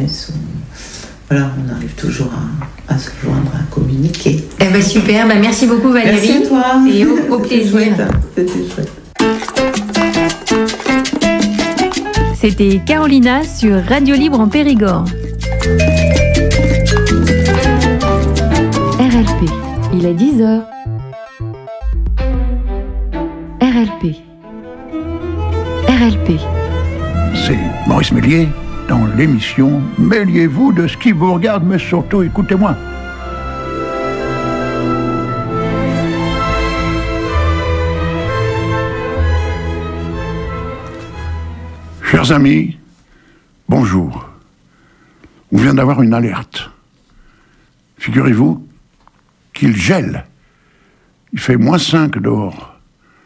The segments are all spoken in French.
SMS. Voilà, on arrive toujours à se joindre, à communiquer. Eh ben super, merci beaucoup Valérie. Merci à toi. Et au plaisir. C'était chouette. C'était Carolina sur Radio Libre en Périgord. RLP, il est 10h. RLP. RLP. C'est Maurice Méliès dans l'émission Mêliez-vous de ce qui vous regarde, mais surtout écoutez-moi. Chers amis, bonjour. On vient d'avoir une alerte. Figurez-vous qu'il gèle. Il fait -5 dehors.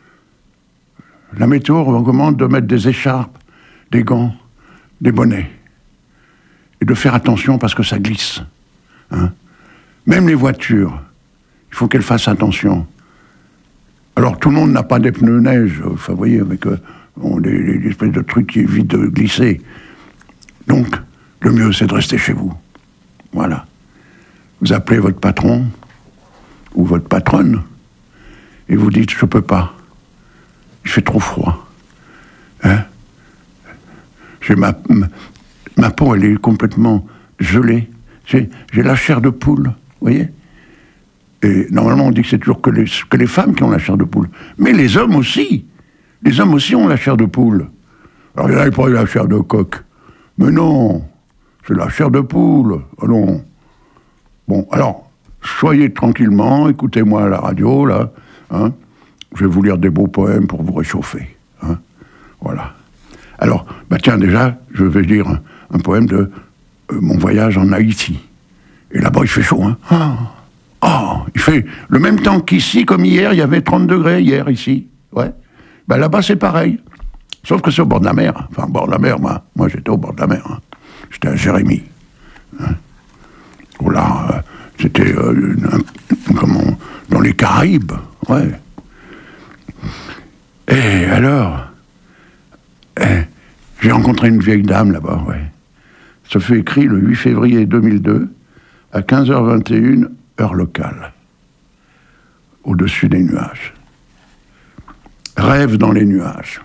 La météo recommande de mettre des écharpes, des gants, des bonnets. Et de faire attention parce que ça glisse. Hein. Même les voitures, il faut qu'elles fassent attention. Alors tout le monde n'a pas des pneus neige, enfin vous voyez, avec des espèces de trucs qui évitent de glisser. Donc, le mieux c'est de rester chez vous. Voilà. Vous appelez votre patron ou votre patronne et vous dites je peux pas. Il fait trop froid. Hein? J'ai ma peau, elle est complètement gelée. J'ai la chair de poule, vous voyez? Et normalement, on dit que c'est toujours que les femmes qui ont la chair de poule. Mais les hommes aussi. Les hommes aussi ont la chair de poule. Alors, il y en a qui parlent de la chair de coq. Mais non, c'est la chair de poule. Ah non. Bon, alors, soyez tranquillement, écoutez-moi à la radio, là. Hein. Je vais vous lire des beaux poèmes pour vous réchauffer. Hein. Voilà. Alors, tiens, déjà, je vais lire un poème de mon voyage en Haïti. Et là-bas, il fait chaud, hein. Il fait le même temps qu'ici, comme hier, il y avait 30 degrés hier, ici. Ouais. Là-bas, c'est pareil. Sauf que c'est au bord de la mer. Enfin, au bord de la mer, moi j'étais au bord de la mer. Hein. J'étais à Jérémie. Hein. Voilà, c'était dans les Caraïbes. Ouais. Et alors, j'ai rencontré une vieille dame là-bas, ouais. Ça fait écrit le 8 février 2002, à 15h21, heure locale, au-dessus des nuages. Rêve dans les nuages.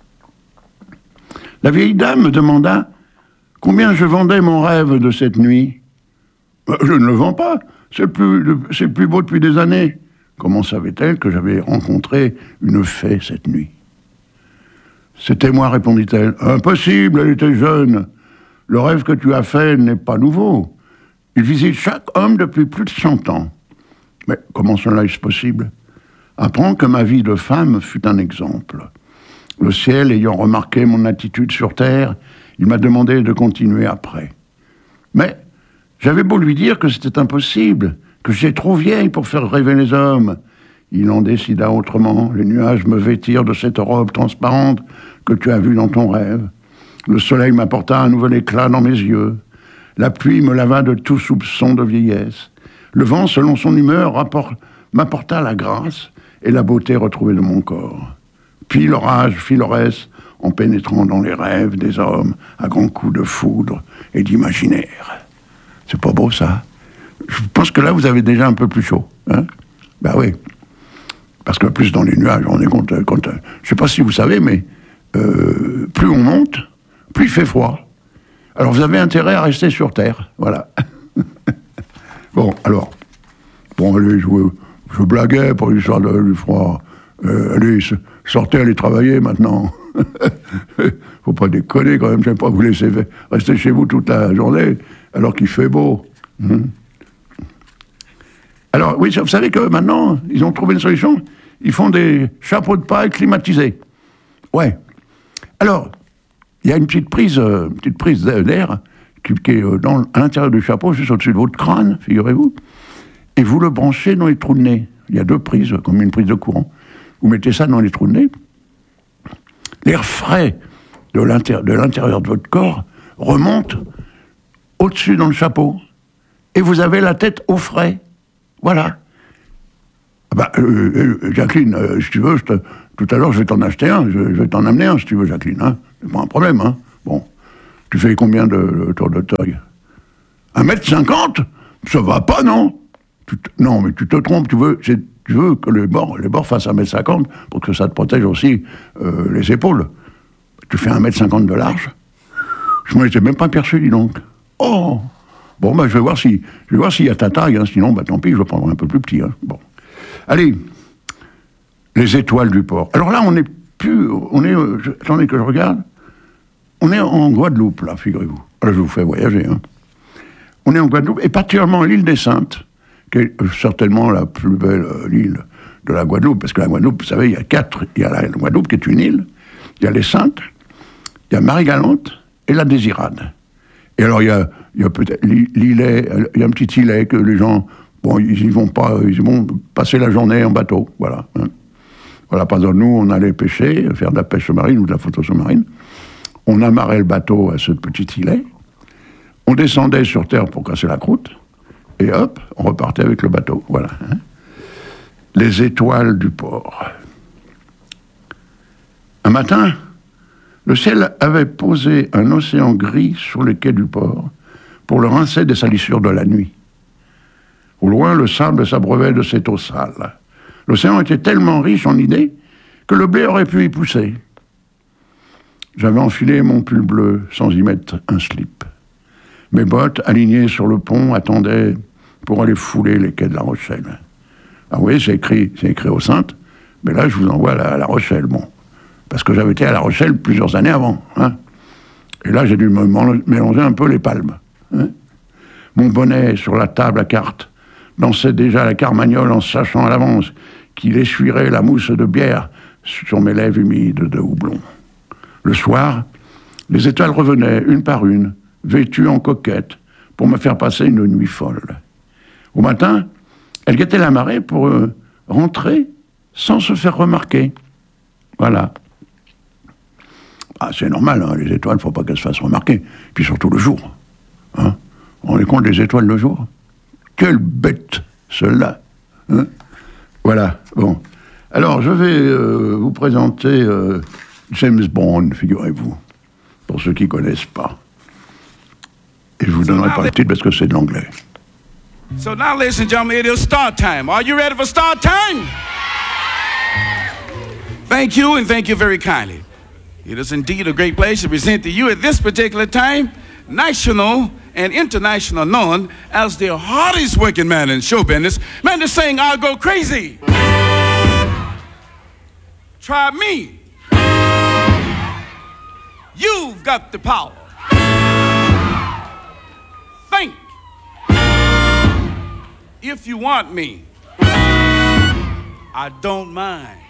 La vieille dame me demanda combien je vendais mon rêve de cette nuit. Je ne le vends pas, c'est le plus beau depuis des années. Comment savait-elle que j'avais rencontré une fée cette nuit? C'était moi, répondit-elle. Impossible, elle était jeune. Le rêve que tu as fait n'est pas nouveau. Il visite chaque homme depuis plus de 100 ans. Mais comment cela est-ce possible? Apprends que ma vie de femme fut un exemple. Le ciel ayant remarqué mon attitude sur terre, il m'a demandé de continuer après. Mais j'avais beau lui dire que c'était impossible, que j'étais trop vieille pour faire rêver les hommes. Il en décida autrement. Les nuages me vêtirent de cette robe transparente que tu as vue dans ton rêve. Le soleil m'apporta un nouvel éclat dans mes yeux. La pluie me lava de tout soupçon de vieillesse. Le vent, selon son humeur, m'apporta la grâce et la beauté retrouvée de mon corps. Puis l'orage fit l'oresse en pénétrant dans les rêves des hommes à grands coups de foudre et d'imaginaire. C'est pas beau, ça? Je pense que là, vous avez déjà un peu plus chaud. Hein? Oui. Parce que plus dans les nuages, on est compte... je sais pas si vous savez, mais plus on monte, plus il fait froid. Alors vous avez intérêt à rester sur Terre. Voilà. Bon, alors... Bon, allez, je blaguais pour l'histoire du froid. Allez, sortez, allez travailler maintenant. Faut pas déconner quand même, je ne vais pas vous laisser rester chez vous toute la journée alors qu'il fait beau. Alors oui, vous savez que maintenant, ils ont trouvé une solution, ils font des chapeaux de paille climatisés. Ouais. Alors, il y a une petite prise d'air qui est à l'intérieur du chapeau, juste au-dessus de votre crâne, figurez-vous, et vous le branchez dans les trous de nez. Il y a 2 prises, comme une prise de courant. Vous mettez ça dans les trous de nez. L'air frais de l'intérieur de votre corps remonte au-dessus dans le chapeau. Et vous avez la tête au frais. Voilà. Jacqueline, si tu veux, tout à l'heure, je vais t'en acheter un. Je vais t'en amener un, si tu veux, Jacqueline. Hein. C'est pas un problème. Hein. Bon. Tu fais combien de tours de teuil? 1m50? Ça va pas, non? Non, mais tu te trompes, tu veux que les bords fassent 1m50 pour que ça te protège aussi les épaules. Tu fais 1m50 de large? Je m'en étais même pas perçu, dis donc. Oh! Bon, je vais voir s'il y a ta taille, hein, sinon, tant pis, je vais prendre un peu plus petit. Hein. Bon. Allez, les étoiles du port. Alors là, attendez que je regarde. On est en Guadeloupe, là, figurez-vous. Là, je vous fais voyager. Hein. On est en Guadeloupe, et particulièrement l'île des Saintes, qui est certainement la plus belle île de la Guadeloupe, parce que la Guadeloupe, vous savez, il y a 4. Il y a la Guadeloupe qui est une île, il y a les Saintes, il y a Marie-Galante et la Désirade. Et alors, il y a peut-être l'îlet, il y a un petit îlet que les gens, ils vont passer la journée en bateau, voilà. Hein. Voilà, par exemple, nous, on allait pêcher, faire de la pêche sous-marine ou de la photo sous-marine. On amarrait le bateau à ce petit îlet, on descendait sur terre pour casser la croûte, et hop, on repartait avec le bateau, voilà. Hein. Les étoiles du port. Un matin, le ciel avait posé un océan gris sur les quais du port pour le rincer des salissures de la nuit. Au loin, le sable s'abreuvait de cette eau sale. L'océan était tellement riche en idées que le blé aurait pu y pousser. J'avais enfilé mon pull bleu sans y mettre un slip. Mes bottes, alignées sur le pont, attendaient pour aller fouler les quais de La Rochelle. Ah oui, c'est écrit aux Saintes, mais là, je vous envoie à La Rochelle, bon. Parce que j'avais été à La Rochelle plusieurs années avant. Hein. Et là, j'ai dû me mélanger un peu les palmes. Hein. Mon bonnet sur la table à cartes dansait déjà la carmagnole en sachant à l'avance qu'il essuierait la mousse de bière sur mes lèvres humides de houblon. Le soir, les étoiles revenaient une par une, vêtues en coquette, pour me faire passer une nuit folle. Au matin, elles guettaient la marée pour rentrer sans se faire remarquer. Voilà. Ah, c'est normal, hein, les étoiles, il ne faut pas qu'elles se fassent remarquer. Puis surtout le jour. Hein. On est compte des étoiles le jour? Quelle bête, celle-là. Hein. Voilà, bon. Alors, je vais vous présenter James Bond, figurez-vous, pour ceux qui ne connaissent pas. Et je vous donnerai pas le titre parce que c'est de l'anglais. So now, ladies and gentlemen, it is start time. Are you ready for start time? Thank you, and thank you very kindly. It is indeed a great pleasure to present to you at this particular time, national and international known as the hardest working man in show business. Man, this saying, I'll go crazy. Try me. You've got the power. Think. If you want me, I don't mind.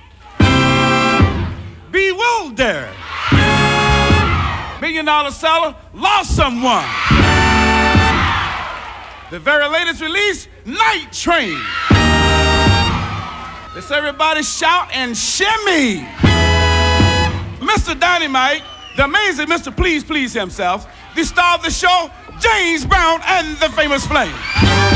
Bewildered. $1 million seller, lost someone. The very latest release, Night Train. Let's everybody shout and shimmy. Mr. Dynamite, the amazing Mr. Please Please himself, the star of the show, James Brown and the Famous Flame.